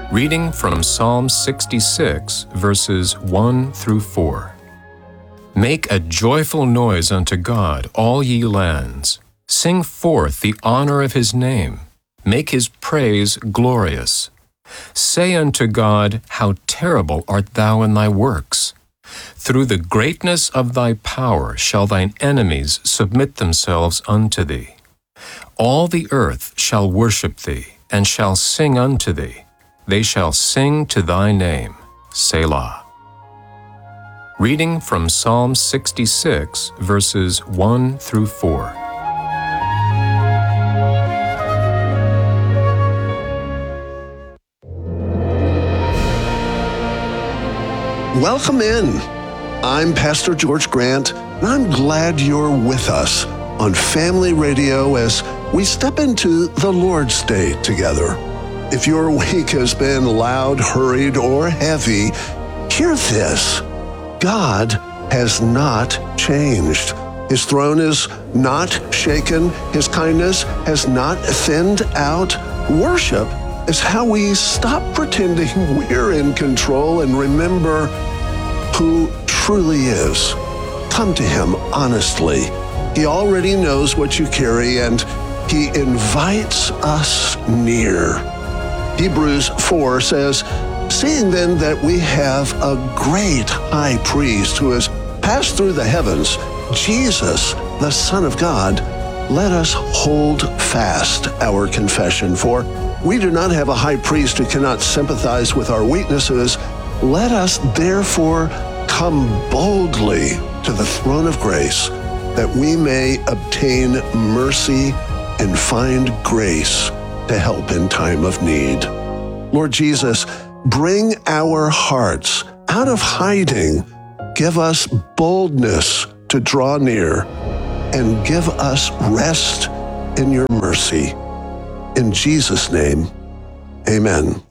Reading from Psalm 66, verses 1 through 4. Make a joyful noise unto God, all ye lands. Sing forth the honor of his name. Make his praise glorious. Say unto God, how terrible art thou in thy works. Through the greatness of thy power shall thine enemies submit themselves unto thee. All the earth shall worship thee, and shall sing unto thee. They shall sing to thy name. Selah. Reading from Psalm 66, verses 1 through 4. Welcome in. I'm Pastor George Grant, and I'm glad you're with us on Family Radio as we step into the Lord's Day together. If your week has been loud, hurried, or heavy, hear this. God has not changed. His throne is not shaken. His kindness has not thinned out. Worship is how we stop pretending we're in control and remember who truly is. Come to him honestly. He already knows what you carry, and he invites us near. Hebrews 4 says, "Seeing then that we have a great high priest who has passed through the heavens, Jesus, the Son of God, let us hold fast our confession. For we do not have a high priest who cannot sympathize with our weaknesses. Let us therefore come boldly to the throne of grace, that we may obtain mercy and find grace to help in time of need." Lord Jesus, bring our hearts out of hiding. Give us boldness to draw near, and give us rest in your mercy. In Jesus' name, amen.